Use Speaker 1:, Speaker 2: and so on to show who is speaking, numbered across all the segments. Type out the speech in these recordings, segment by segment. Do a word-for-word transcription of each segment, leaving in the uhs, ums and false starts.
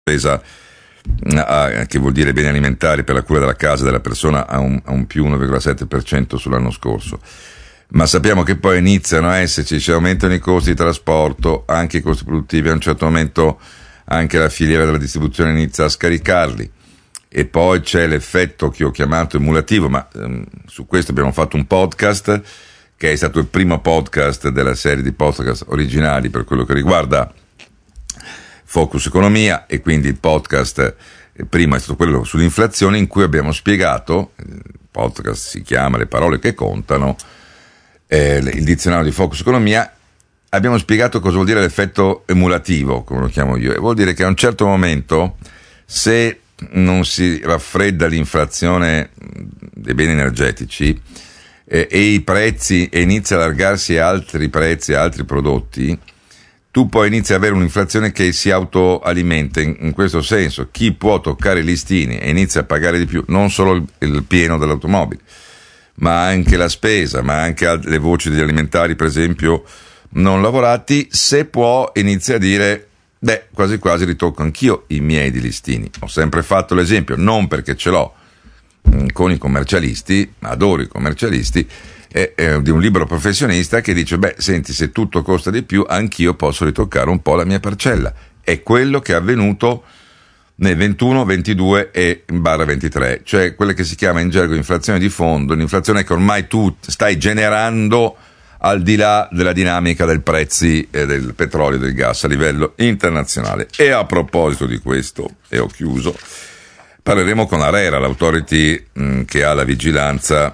Speaker 1: spesa a, che vuol dire beni alimentari per la cura della casa della persona a un, a un più uno virgola sette per cento sull'anno scorso. Ma sappiamo che poi iniziano a esserci, si aumentano i costi di trasporto, anche i costi produttivi, a un certo momento anche la filiera della distribuzione inizia a scaricarli, e poi c'è l'effetto che ho chiamato emulativo, ma ehm, su questo abbiamo fatto un podcast che è stato il primo podcast della serie di podcast originali per quello che riguarda Focus Economia, e quindi il podcast eh, prima è stato quello sull'inflazione, in cui abbiamo spiegato, il podcast si chiama Le parole che contano, eh, il dizionario di Focus Economia, abbiamo spiegato cosa vuol dire l'effetto emulativo, come lo chiamo io, e vuol dire che a un certo momento, se non si raffredda l'inflazione dei beni energetici eh, e i prezzi, e inizia a allargarsi a altri prezzi, a altri prodotti, tu poi inizi ad avere un'inflazione che si autoalimenta. In, in questo senso, chi può toccare i listini e inizia a pagare di più, non solo il, il pieno dell'automobile, ma anche la spesa, ma anche le voci degli alimentari, per esempio, non lavorati, se può inizia a dire, beh, quasi quasi ritocco anch'io i miei di listini. Ho sempre fatto l'esempio, non perché ce l'ho mh, con i commercialisti, adoro i commercialisti, eh, eh, di un libero professionista che dice, beh, senti, se tutto costa di più, anch'io posso ritoccare un po' la mia parcella. È quello che è avvenuto nel ventuno, ventidue e barra ventitré, cioè quella che si chiama in gergo inflazione di fondo, l'inflazione che ormai tu stai generando al di là della dinamica dei prezzi eh, del petrolio e del gas a livello internazionale. E a proposito di questo, e ho chiuso, parleremo con ARERA, l'autority mh, che ha la vigilanza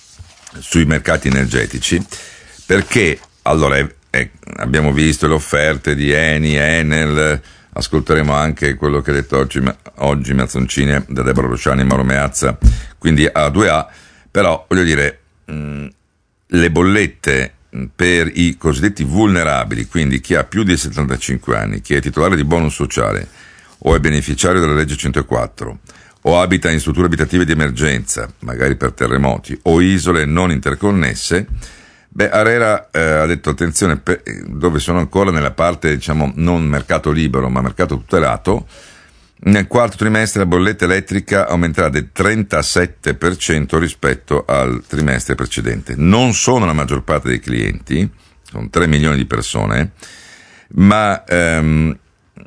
Speaker 1: sui mercati energetici, perché allora eh, abbiamo visto le offerte di Eni, Enel, ascolteremo anche quello che ha detto oggi, oggi Mazzoncini da Deborah Rosciani e Mauro Meazza, quindi A due A, però voglio dire, mh, le bollette per i cosiddetti vulnerabili, quindi chi ha più di settantacinque anni, chi è titolare di bonus sociale o è beneficiario della legge centoquattro o abita in strutture abitative di emergenza, magari per terremoti, o isole non interconnesse, beh, ARERA eh, ha detto attenzione, per, dove sono ancora nella parte, diciamo, non mercato libero ma mercato tutelato, nel quarto trimestre la bolletta elettrica aumenterà del trentasette per cento rispetto al trimestre precedente. Non sono la maggior parte dei clienti, sono tre milioni di persone, ma ehm,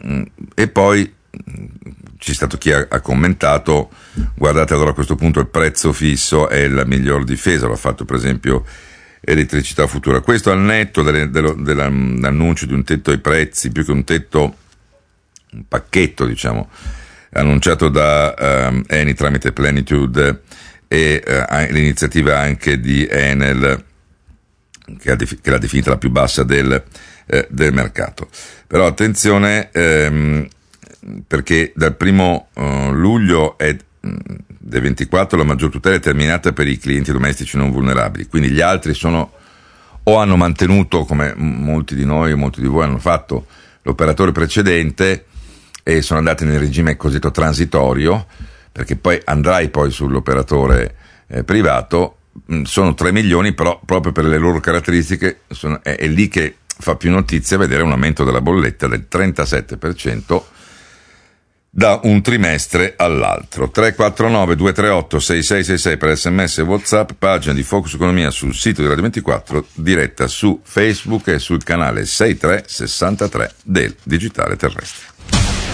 Speaker 1: e poi c'è stato chi ha, ha commentato, guardate, allora a questo punto il prezzo fisso è la miglior difesa, l'ha fatto per esempio Elettricità Futura. Questo al netto delle, dello, dell'annuncio di un tetto ai prezzi, più che un tetto, un pacchetto, diciamo, annunciato da um, Eni tramite Plenitude, e uh, l'iniziativa anche di Enel, che, ha defi- che l'ha definita la più bassa del, eh, del mercato. Però attenzione, ehm, perché dal primo uh, luglio è, del ventiquattro la maggior tutela è terminata per i clienti domestici non vulnerabili, quindi gli altri sono o hanno mantenuto, come molti di noi, molti di voi hanno fatto, l'operatore precedente e sono andati nel regime cosiddetto transitorio, perché poi andrai poi sull'operatore eh, privato. Sono tre milioni, però proprio per le loro caratteristiche sono, è, è lì che fa più notizia vedere un aumento della bolletta del trentasette per cento da un trimestre all'altro. Tre quattro nove due tre otto sei sei sei sei per sms e WhatsApp, pagina di Focus Economia sul sito di Radio ventiquattro, diretta su Facebook e sul canale sessantatré sessantatré del Digitale Terrestre.